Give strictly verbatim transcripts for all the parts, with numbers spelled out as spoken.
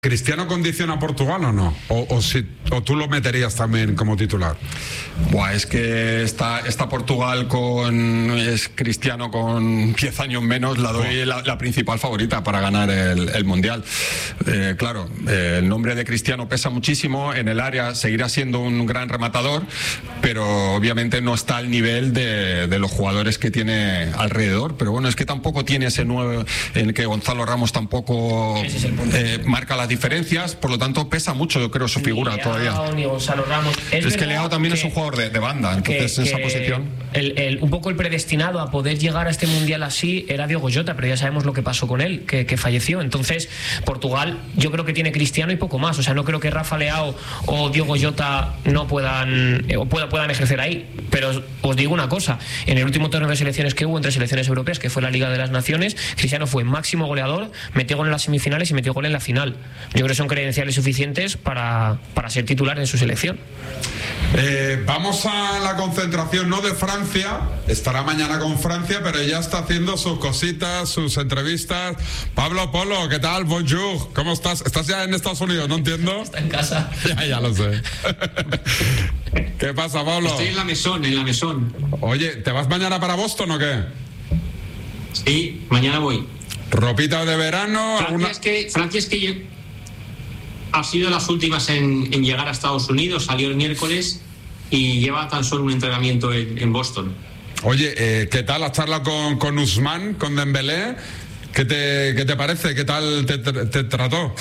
¿Cristiano condiciona a Portugal o no? ¿O, o, si, o tú lo meterías también como titular? Buah, es que está, está Portugal con es Cristiano con diez años menos, la doy la, la principal favorita para ganar el, el Mundial. Eh, claro, eh, el nombre de Cristiano pesa muchísimo, en el área seguirá siendo un gran rematador, pero obviamente no está al nivel de, de los jugadores que tiene alrededor. Pero bueno, es que tampoco tiene ese nuevo, en el que Gonzalo Ramos tampoco eh, marca las diferencias, por lo tanto pesa mucho, yo creo, su figura ni todavía. Leao, ni Gonzalo Ramos. Es, es que Leao también que, es un jugador de, de banda, entonces que, en esa que posición. El, el, un poco el predestinado a poder llegar a este mundial así era Diogo Jota, pero ya sabemos lo que pasó con él, que, que falleció. Entonces, Portugal, yo creo que tiene Cristiano y poco más. O sea, no creo que Rafa Leao o Diogo Jota no puedan o puedan, puedan ejercer ahí. Pero os digo una cosa: en el último torneo de selecciones que hubo entre selecciones europeas, que fue la Liga de las Naciones, Cristiano fue máximo goleador, metió gol en las semifinales y metió gol en la final. Yo creo que son credenciales suficientes para, para ser titular en su selección. Eh, vamos a la concentración, no de Francia, estará mañana con Francia, pero ya está haciendo sus cositas, sus entrevistas. Pablo Polo, ¿qué tal? Bonjour, ¿cómo estás? ¿Estás ya en Estados Unidos? No entiendo. Está en casa. Ya, ya lo sé. ¿Qué pasa, Pablo? Estoy en la mesón, en la mesón. Oye, ¿te vas mañana para Boston o qué? Sí, mañana voy. ¿Ropita de verano? Francia alguna... es que, Francia es que ha sido de las últimas en, en llegar a Estados Unidos, salió el miércoles y lleva tan solo un entrenamiento en, en Boston. Oye, eh, ¿qué tal la charla con, con Ousmane, con Dembélé? ¿Qué te, qué te parece? ¿Qué tal te, te, te trató?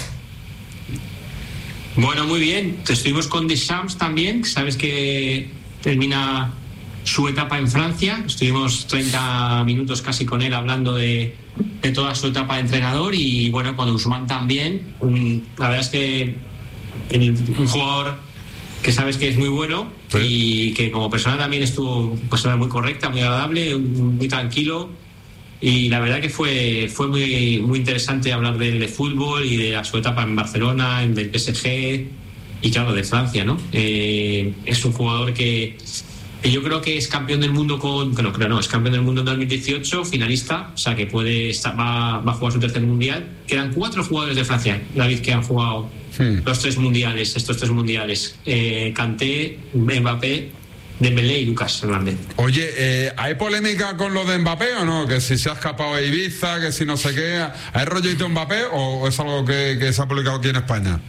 Bueno, muy bien. Estuvimos con Deschamps también, sabes que termina su etapa en Francia. Estuvimos treinta minutos casi con él hablando de, de toda su etapa de entrenador y bueno, con Ousmane también. Un, la verdad es que el, un jugador que sabes que es muy bueno, sí, y que como persona también estuvo persona muy correcta, muy agradable, muy tranquilo. Y la verdad que fue fue muy muy interesante hablar de, de fútbol y de su etapa en Barcelona, en el P S G y claro, de Francia, ¿no? Eh, es un jugador que, que yo creo que es campeón del mundo con... No, creo no, es campeón del mundo en dos mil dieciocho, finalista, o sea que puede estar, va, va a jugar su tercer mundial. Quedan cuatro jugadores de Francia, David, que han jugado sí. los tres mundiales, estos tres mundiales. Eh, Kanté, Mbappé, Dembélé y Lucas Hernández. Oye, eh, ¿hay polémica con lo de Mbappé o no? Que si se ha escapado de Ibiza, que si no sé qué. ¿Hay rollito Mbappé o es algo que, que se ha publicado aquí en España?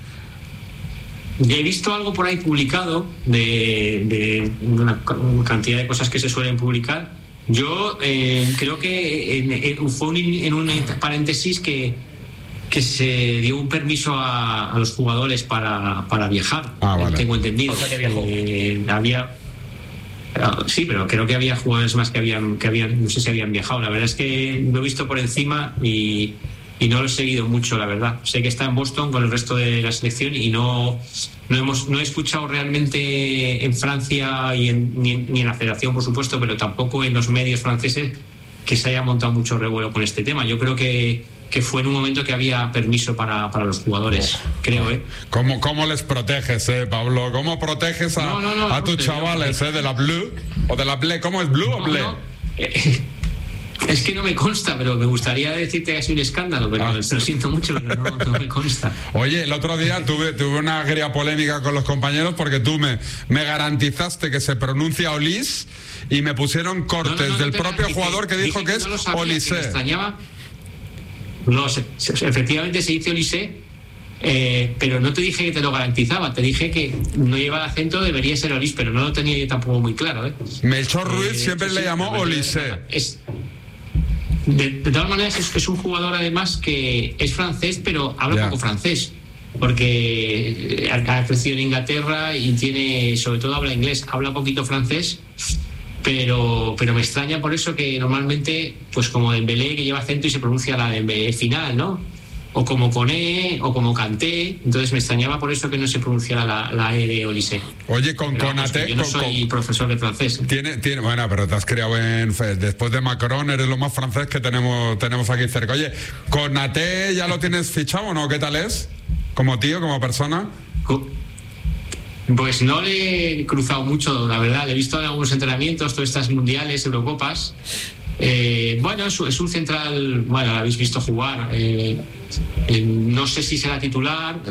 He visto algo por ahí publicado de, de una cantidad de cosas que se suelen publicar. Yo eh, creo que en, en, fue un, en un paréntesis que, que se dio un permiso a, a los jugadores para, para viajar. Ah, vale. Tengo entendido. O sea, que viajó. Eh, había... Sí, pero creo que había jugadores más que habían, que habían, no sé si habían viajado. La verdad es que lo he visto por encima y, y no lo he seguido mucho, la verdad. Sé que está en Boston con el resto de la selección y no, no hemos, no he escuchado realmente en Francia y en, ni, ni en la Federación, por supuesto, pero tampoco en los medios franceses que se haya montado mucho revuelo con este tema. Yo creo que que fue en un momento que había permiso para, para los jugadores, creo, ¿eh? ¿Cómo, cómo les proteges, eh, Pablo? ¿Cómo proteges a, no, no, no, a tus no, chavales, no, eh, de la Blue? ¿O de la Ble? ¿Cómo es Blue no, o Ble? No. Eh, es que no me consta, pero me gustaría decirte que ha sido un escándalo, pero ah. se lo siento mucho, pero no, no me consta. Oye, el otro día tuve, tuve una agria polémica con los compañeros porque tú me, me garantizaste que se pronuncia Olís y me pusieron cortes no, no, no, del no propio jugador que dijo que, que es no sabía, Olise. Que me extrañaba. No, se, se, efectivamente se dice Olise, eh, pero no te dije que te lo garantizaba, te dije que no lleva el acento, debería ser Olise, pero no lo tenía yo tampoco muy claro, ¿eh? Melchor Ruiz eh, siempre le sí, llamó Olise. Es, de, de todas maneras, es, es un jugador además que es francés, pero habla yeah. poco francés, porque ha crecido en Inglaterra y tiene, sobre todo habla inglés, habla poquito francés. Pero, pero me extraña por eso que normalmente, pues como Dembélé, que lleva acento y se pronuncia la Dembélé final, ¿no? O como Koné, o como Kanté. Entonces me extrañaba por eso que no se pronunciara la, la E de Olise. Oye, con Konaté... Yo no con, soy con, profesor de francés. Tiene, tiene, bueno, pero te has criado en... Después de Macron eres lo más francés que tenemos, tenemos aquí cerca. Oye, ¿Konaté ya lo tienes fichado o no? ¿Qué tal es? ¿Como tío, como persona? Con, Pues no le he cruzado mucho, la verdad. Le he visto en algunos entrenamientos, todas estas mundiales, Eurocopas. Eh, bueno, es, es un central, bueno, lo habéis visto jugar. Eh, Eh, no sé si será titular,